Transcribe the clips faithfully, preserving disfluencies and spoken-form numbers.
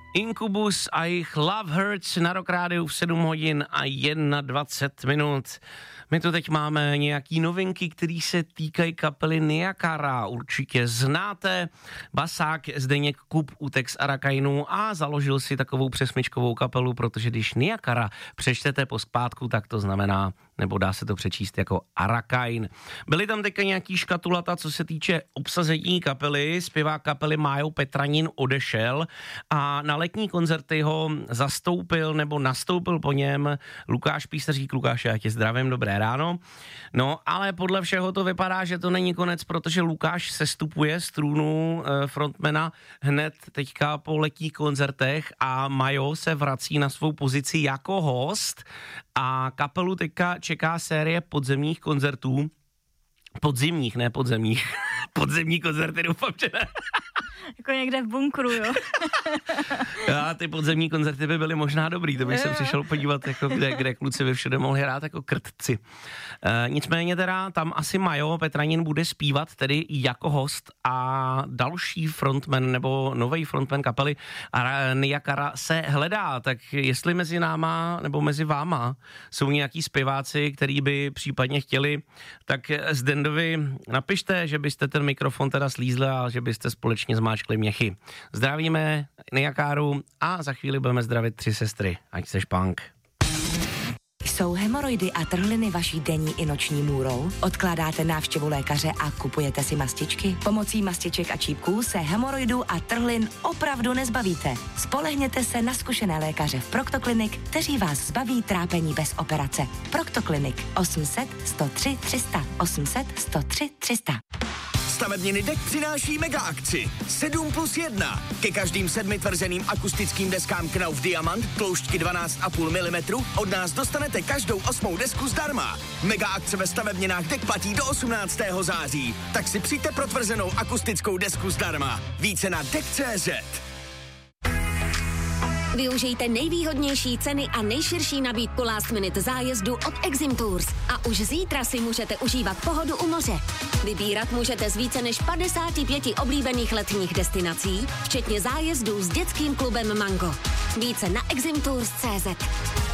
Incubus a jejich Love Hurts na Rock Rádiu v sedm hodin a dvacet jedna minut. My tu teď máme nějaký novinky, které se týkají kapely Niakara. Určitě znáte. Basák Zdeněk Kup utek z Arakainu a založil si takovou přesmyčkovou kapelu, protože když Niakara přečtete po zpátku, tak to znamená, nebo dá se to přečíst jako Arakain. Byly tam teďka nějaký škatulata, co se týče obsazení kapely. Zpěvák kapely Májo Petranin odešel a na letní koncerty ho zastoupil nebo nastoupil po něm Lukáš Písařík. Lukáš, já tě zdravím, dobré ráno. No, ale podle všeho to vypadá, že to není konec, protože Lukáš sestupuje z trůnu frontmana hned teďka po letních koncertech a Majo se vrací na svou pozici jako host a kapelu teďka čeká série podzemních koncertů. Podzimních, ne podzemních. Podzemní koncerty, doufám, že ne. Jako někde v bunkru, jo. A ty podzemní koncerty by byly možná dobrý, to bych se přišel podívat, jako kde, kde kluci by všude mohli hrát jako krtci. E, nicméně teda tam asi Majo Petranin bude zpívat tedy jako host a další frontman nebo nový frontman kapely Niakara se hledá, tak jestli mezi náma nebo mezi váma jsou nějaký zpěváci, který by případně chtěli, tak Zdendovi napište, že byste ten mikrofon teda slízli a že byste společně zmáčkli měchy. Zdravíme Niakaru a za chvíli budeme zdravit tři sestry. Ať seš punk. Jsou hemoroidy a trhliny vaší denní i noční můrou? Odkládáte návštěvu lékaře a kupujete si mastičky? Pomocí mastiček a čípků se hemoroidů a trhlin opravdu nezbavíte. Spolehněte se na zkušené lékaře v Proctoclinic, kteří vás zbaví trápení bez operace. Proctoclinic osm set, sto tři, tři sta, osm set, sto tři, tři sta. Stavebniny Deck přináší mega akci sedm plus jedna. Ke každým sedmi tvrzeným akustickým deskám Knauf Diamant tloušťky dvanáct a půl milimetru od nás dostanete každou osmou desku zdarma. Mega akce ve stavebninách Deck platí do osmnáctého září. Tak si přijďte pro tvrzenou akustickou desku zdarma. Více na deck tečka cé zet. Využijte nejvýhodnější ceny a nejširší nabídku last minute zájezdu od Exim Tours. A už zítra si můžete užívat pohodu u moře. Vybírat můžete z více než padesáti pěti oblíbených letních destinací, včetně zájezdů s dětským klubem Mango. Více na exim tours tečka cé zet.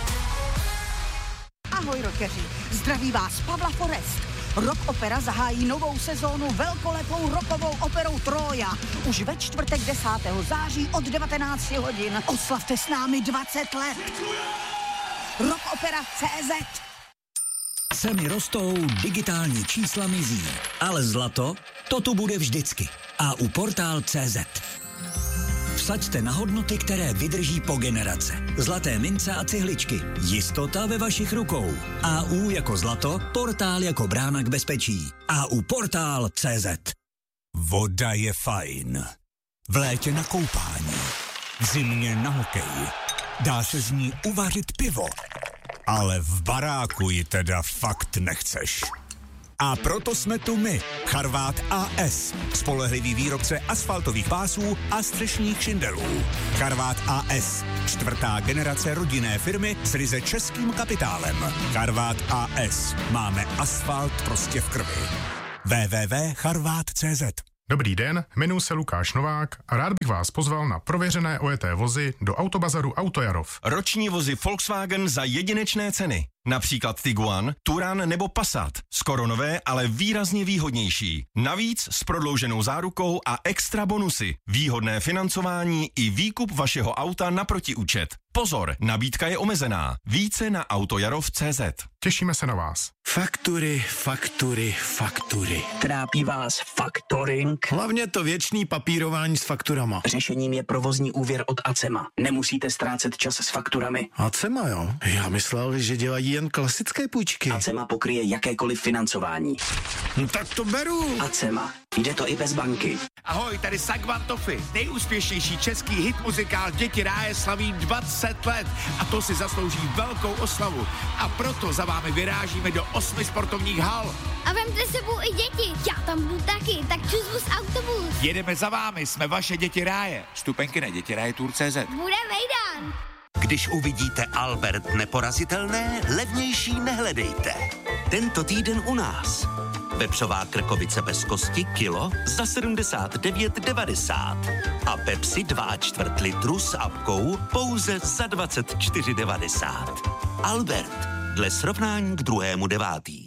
Ahoj rockeři, zdraví vás Pavla Forest. Rock Opera zahájí novou sezónu velkolepou rockovou operou Trója. Už ve čtvrtek desátého září od devatenácti hodin. Oslavte s námi dvacet let. rock opera tečka cé zet. Ceny rostou, digitální čísla mizí, ale zlato, to tu bude vždycky. A u portál tečka cé zet. Vsaďte na hodnoty, které vydrží po generace. Zlaté mince a cihličky. Jistota ve vašich rukou. A U jako zlato, portál jako brána k bezpečí. A U portál tečka cé zet. Voda je fajn. V létě na koupání. V zimě na hokej. Dá se z ní uvařit pivo. Ale v baráku ji teda fakt nechceš. A proto jsme tu my, Charvát á es, spolehlivý výrobce asfaltových pásů a střešních šindelů. Charvát á es, čtvrtá generace rodinné firmy s ryze českým kapitálem. Charvát á es, máme asfalt prostě v krvi. w w w tečka charvát tečka cé zet. Dobrý den, jmenuji se Lukáš Novák a rád bych vás pozval na prověřené ojeté vozy do Autobazaru Autojarov. Roční vozy Volkswagen za jedinečné ceny. Například Tiguan, Touran nebo Passat. Skoro nové, ale výrazně výhodnější. Navíc s prodlouženou zárukou a extra bonusy. Výhodné financování i výkup vašeho auta na protiúčet. Pozor, nabídka je omezená. Více na autojarov tečka cé zet. Těšíme se na vás. Faktury, faktury, faktury. Trápí vás faktoring? Hlavně to věčný papírování s fakturama. Řešením je provozní úvěr od Acema. Nemusíte ztrácet čas s fakturami. Acema, jo? Já myslel, že dělají jen klasické půjčky. Acema pokryje jakékoliv financování. No, tak to beru. Acema. Jde to i bez banky. Ahoj, tady Sagvan Toffy. Nejúspěšnější český hit muzikál Děti ráje slaví dvacet let. A to si zaslouží velkou oslavu. A proto za vámi vyrážíme do osmi sportovních hal. A vemte sebou i děti. Já tam budu taky, tak čus z autobus. Jedeme za vámi, jsme vaše Děti ráje. Vstupenky na dětiraje tour tečka cé zet. Bude vejdan. Když uvidíte Albert Neporazitelné, levnější nehledejte. Tento týden u nás. Vepřová krkovice bez kosti kilo za sedmdesát devět devadesát. A Pepsi dva čtvrt litru s apkou pouze za dvacet čtyři devadesát. Albert, dle srovnání k druhému devátý.